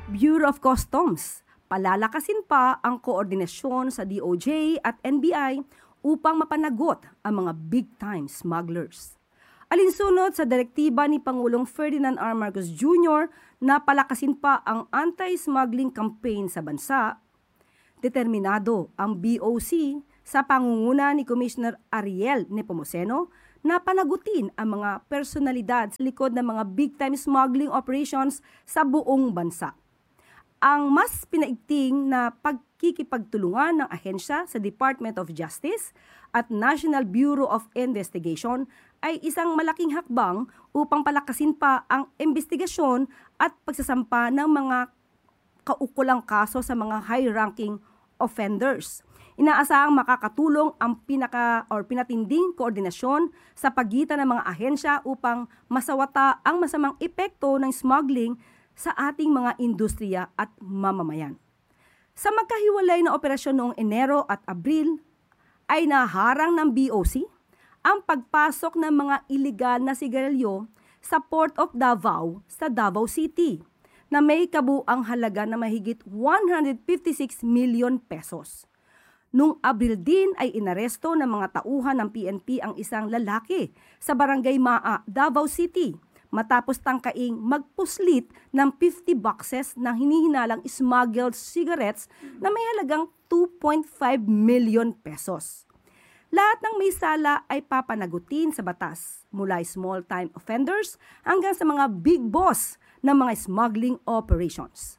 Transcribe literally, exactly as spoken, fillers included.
Bureau of Customs, palalakasin pa ang koordinasyon sa D O J at N B I upang mapanagot ang mga big-time smugglers. Alinsunod sa direktiba ni Pangulong Ferdinand R. Marcos Junior na palakasin pa ang anti-smuggling campaign sa bansa, determinado ang B O C sa pangunguna ni Commissioner Ariel Nepomuceno na panagutin ang mga personalidad sa likod ng mga big-time smuggling operations sa buong bansa. Ang mas pinaigting na pagkikipagtulungan ng ahensya sa Department of Justice at National Bureau of Investigation ay isang malaking hakbang upang palakasin pa ang investigasyon at pagsasampa ng mga kaukulang kaso sa mga high-ranking offenders. Inaasahang makakatulong ang pinaka or pinatinding koordinasyon sa pagitan ng mga ahensya upang masawata ang masamang epekto ng smuggling sa ating mga industriya at mamamayan. Sa magkahiwalay na operasyon noong Enero at Abril, ay naharang ng B O C ang pagpasok ng mga iligal na sigarilyo sa Port of Davao sa Davao City na may kabuang halaga na mahigit one hundred fifty-six million pesos. Noong Abril din ay inaresto ng mga tauhan ng P N P ang isang lalaki sa Barangay Maa, Davao City matapos tangkaing magpuslit ng fifty boxes ng hinihinalang smuggled cigarettes na may halagang two point five million pesos. Lahat ng may sala ay papanagutin sa batas, mula small-time offenders hanggang sa mga big boss ng mga smuggling operations.